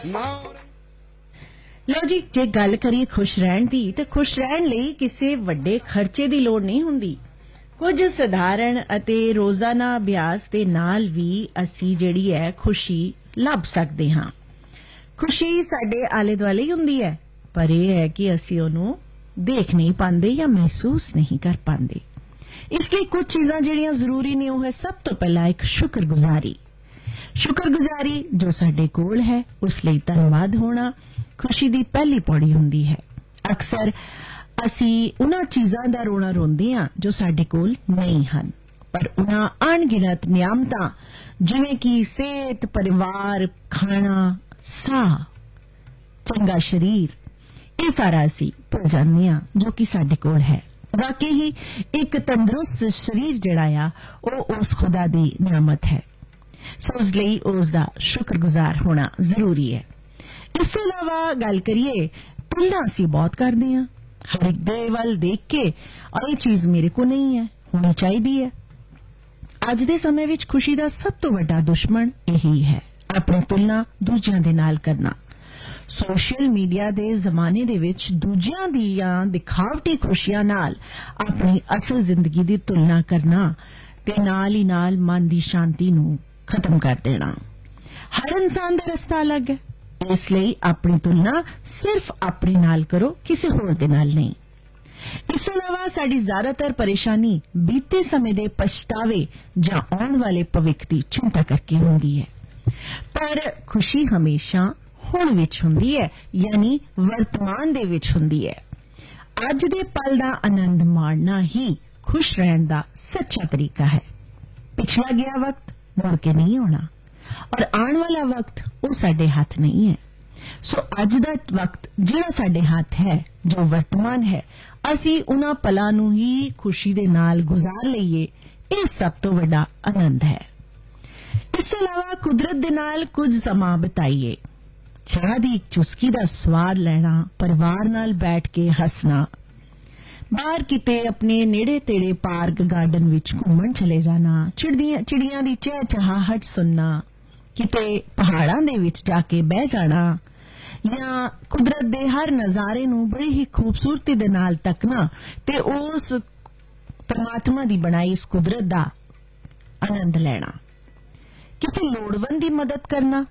ਲਓ ਜੀ, ਜੇ ਗੱਲ ਕਰੀਏ ਖੁਸ਼ ਰਹਿਣ ਦੀ ਤੇ ਖੁਸ਼ ਰਹਿਣ ਲਈ ਕਿਸੇ ਵੱਡੇ ਖਰਚੇ ਦੀ ਲੋੜ ਨਹੀਂ ਹੁੰਦੀ। ਕੁਝ ਸਧਾਰਨ ਅਤੇ ਰੋਜ਼ਾਨਾ ਅਭਿਆਸ ਦੇ ਨਾਲ ਵੀ ਅਸੀਂ ਜਿਹੜੀ ਹੈ ਖੁਸ਼ੀ ਲੱਭ ਸਕਦੇ ਹਾਂ। ਖੁਸ਼ੀ ਸਾਡੇ ਆਲੇ ਦੁਆਲੇ ਹੀ ਹੁੰਦੀ ਹੈ, ਪਰ ਇਹ ਹੈ ਕਿ ਅਸੀਂ ਉਹਨੂੰ ਦੇਖ ਨਹੀਂ ਪਾਉਂਦੇ ਜਾਂ ਮਹਿਸੂਸ ਨਹੀਂ ਕਰ ਪਾਉਂਦੇ। ਇਸ ਲਈ ਕੁਝ ਚੀਜ਼ਾਂ ਜਿਹੜੀਆਂ ਜ਼ਰੂਰੀ ਨੇ ਉਹ ਹੈ ਸਭ ਤੋਂ ਪਹਿਲਾਂ ਇੱਕ ਸ਼ੁਕਰਗੁਜ਼ਾਰੀ ਜੋ ਸਾਡੇ ਕੋਲ ਹੈ ਉਸ ਲਈ ਧੰਨਵਾਦ ਹੋਣਾ ਖੁਸ਼ੀ ਦੀ ਪਹਿਲੀ ਪੌੜੀ ਹੁੰਦੀ ਹੈ। ਅਕਸਰ ਅਸੀਂ ਉਹਨਾਂ ਚੀਜ਼ਾਂ ਦਾ ਰੋਣਾ ਰੋਂਦੇ ਹਾਂ ਜੋ ਸਾਡੇ ਕੋਲ ਨਹੀਂ ਹਨ, ਪਰ ਉਹਨਾਂ ਅਣਗਿਣਤ ਨਿਆਮਤਾਂ ਜਿਵੇਂ ਕਿ ਸਿਹਤ, ਪਰਿਵਾਰ, ਖਾਣਾ, ਸਾਹ, ਚੰਗਾ ਸਰੀਰ, ਇਹ ਸਾਰਾ ਅਸੀਂ ਭੁੱਲ ਜਾਂਦੇ ਹਾਂ ਜੋ ਕਿ ਸਾਡੇ ਕੋਲ ਹੈ। ਵਾਕਈ ਹੀ ਇੱਕ ਤੰਦਰੁਸਤ ਸਰੀਰ ਜਿਹੜਾ ਆ ਉਹ ਉਸ ਖੁਦਾ ਦੀ ਨਿਆਮਤ ਹੈ, ਸੋ ਉਸ ਲਈ ਉਸ ਦਾ ਸ਼ੁਕਰਗੁਜ਼ਾਰ ਹੋਣਾ ਜ਼ਰੂਰੀ ਹੈ। ਇਸ ਤੋਂ ਇਲਾਵਾ ਗੱਲ ਕਰੀਏ, ਤੁਲਨਾ ਅਸੀਂ ਬਹੁਤ ਕਰਦੇ ਹਾਂ ਹਰ ਇੱਕ ਦੇ ਵੱਲ ਦੇਖ ਕੇ, ਇਹ ਚੀਜ਼ ਮੇਰੇ ਕੋਲ ਨਹੀਂ ਹੈ, ਹੋਣੀ ਚਾਹੀਦੀ ਹੈ। ਅੱਜ ਦੇ ਸਮੇਂ ਵਿੱਚ ਖੁਸ਼ੀ ਦਾ ਸਭ ਤੋਂ ਵੱਡਾ ਦੁਸ਼ਮਣ ਇਹੀ ਹੈ, ਆਪਣੀ ਤੁਲਨਾ ਦੂਜਿਆਂ ਦੇ ਨਾਲ ਕਰਨਾ। ਸੋਸ਼ਲ ਮੀਡੀਆ ਦੇ ਜ਼ਮਾਨੇ ਦੇ ਵਿੱਚ ਦੂਜਿਆਂ ਦੀਆਂ ਦਿਖਾਵਟੀ ਖੁਸ਼ੀਆਂ ਨਾਲ ਆਪਣੀ ਅਸਲ ਜ਼ਿੰਦਗੀ ਦੀ ਤੁਲਨਾ ਕਰਨਾ ਤੇ ਨਾਲ ਹੀ ਨਾਲ ਮਨ ਦੀ ਸ਼ਾਂਤੀ ਨੂੰ ਖਤਮ ਕਰ ਦੇਣਾ। ਹਰ ਇਨਸਾਨ ਦਾ ਰਸਤਾ ਅਲੱਗ ਹੈ, ਇਸ ਲਈ ਆਪਣੀ ਤੁਲਨਾ ਸਿਰਫ ਆਪਣੇ ਨਾਲ ਕਰੋ, ਕਿਸੇ ਹੋਰ ਦੇ ਨਾਲ ਨਹੀਂ। ਇਸ ਤੋਂ ਇਲਾਵਾ ਸਾਡੀ ਜ਼ਿਆਦਾਤਰ ਪਰੇਸ਼ਾਨੀ ਬੀਤੇ ਸਮੇਂ ਦੇ ਪਛਤਾਵੇ ਜਾਂ ਆਉਣ ਵਾਲੇ ਭਵਿੱਖ ਦੀ ਚਿੰਤਾ ਕਰਕੇ ਹੁੰਦੀ ਹੈ, ਪਰ ਖੁਸ਼ੀ ਹਮੇਸ਼ਾ ਹੁਣ ਵਿੱਚ ਹੁੰਦੀ ਹੈ, ਯਾਨੀ ਵਰਤਮਾਨ ਦੇ ਵਿੱਚ ਹੁੰਦੀ ਹੈ। ਅੱਜ ਦੇ ਪਲ ਦਾ ਆਨੰਦ ਮਾਣਨਾ ਹੀ ਖੁਸ਼ ਰਹਿਣ ਦਾ ਸੱਚਾ ਤਰੀਕਾ ਹੈ। ਪਿਛਲਾ ਗਿਆ ਵਕਤ ਮੁੜ ਕੇ ਨਹੀਂ ਆਉਣਾ, ਔਰ ਆਉਣ ਵਾਲਾ ਵਕਤ ਉਹ ਸਾਡੇ ਹੱਥ ਨਹੀਂ ਹੈ। ਸੋ ਅੱਜ ਦਾ ਵਕਤ ਜਿਹੜਾ ਸਾਡੇ ਹੱਥ ਹੈ, ਜੋ ਵਰਤਮਾਨ ਹੈ, ਅਸੀਂ ਉਹਨਾਂ ਪਲਾਂ ਨੂੰ ਹੀ ਖੁਸ਼ੀ ਦੇ ਨਾਲ ਗੁਜ਼ਾਰ ਲਈਏ, ਇਹ ਸਭ ਤੋਂ ਵੱਡਾ ਆਨੰਦ ਹੈ। ਇਸ ਤੋਂ ਇਲਾਵਾ ਕੁਦਰਤ ਦੇ ਨਾਲ ਕੁਝ ਸਮਾਂ ਬਿਤਾਈਏ, ਚਾਹ ਦੀ ਇੱਕ ਚੁਸਕੀ ਦਾ ਸਵਾਦ ਲੈਣਾ, ਪਰਿਵਾਰ ਨਾਲ ਬੈਠ ਕੇ ਹੱਸਣਾ, ਬਾਹਰ ਕਿਤੇ ਆਪਣੇ ਨੇੜੇ ਤੇੜੇ ਪਾਰਕ ਗਾਰਡਨ ਵਿੱਚ ਘੁੰਮਣ ਚਲੇ ਜਾਣਾ, ਚਿੜੀਆਂ ਦੀ ਚਹਿਚਹਾਹਟ ਸੁਣਨਾ, ਕਿਤੇ ਪਹਾੜਾਂ ਦੇ ਵਿੱਚ ਜਾ ਕੇ ਬਹਿ ਜਾਣਾ ਜਾਂ ਕੁਦਰਤ ਦੇ ਹਰ ਨਜ਼ਾਰੇ ਨੂੰ ਬੜੀ ਹੀ ਖੂਬਸੂਰਤੀ ਦੇ ਨਾਲ ਤੱਕਣਾ ਤੇ ਉਸ ਪਰਮਾਤਮਾ ਦੀ ਬਣਾਈ ਇਸ ਕੁਦਰਤ ਦਾ ਆਨੰਦ ਲੈਣਾ, ਕਿਸੇ ਲੋੜਵੰਦ ਦੀ ਮਦਦ ਕਰਨਾ,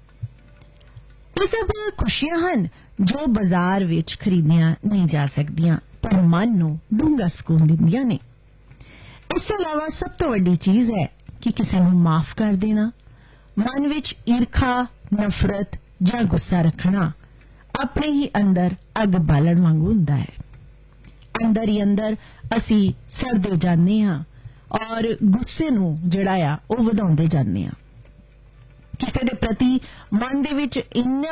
ਇਹ ਸਭ ਖੁਸ਼ੀਆਂ ਹਨ ਜੋ ਬਾਜ਼ਾਰ ਵਿੱਚ ਖਰੀਦੀਆਂ ਨਹੀਂ ਜਾ ਸਕਦੀਆਂ, ਪਰ ਮਨ ਨੂੰ ਡੂੰਘਾ ਸਕੂਨ ਦਿੰਦੀਆਂ ਨੇ। ਇਸ ਤੋਂ ਇਲਾਵਾ ਸਭ ਤੋਂ ਵੱਡੀ ਚੀਜ਼ ਹੈ ਕਿ ਕਿਸੇ ਨੂੰ ਮਾਫ ਕਰ ਦੇਣਾ। ਮਨ ਵਿੱਚ ਈਰਖਾ, ਨਫ਼ਰਤ ਜਾਂ ਗੁੱਸਾ ਰੱਖਣਾ ਆਪਣੇ ਹੀ ਅੰਦਰ ਅੱਗ ਬਾਲਣ ਵਾਂਗੂ ਹੁੰਦਾ ਹੈ। ਅੰਦਰ ਹੀ ਅੰਦਰ ਅਸੀਂ ਸੜਦੇ ਜਾਂਦੇ ਹਾਂ ਔਰ ਗੁੱਸੇ ਨੂੰ ਜਿਹੜਾ ਆ ਉਹ ਵਧਾਉਂਦੇ ਜਾਂਦੇ ਹਾਂ। ਕਿਸੇ ਦੇ ਪ੍ਰਤੀ ਮਨ ਦੇ ਵਿੱਚ ਇੰਨਾ